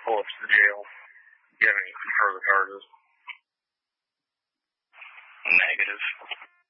pull up to the jail. Do you have any further charges? Negative.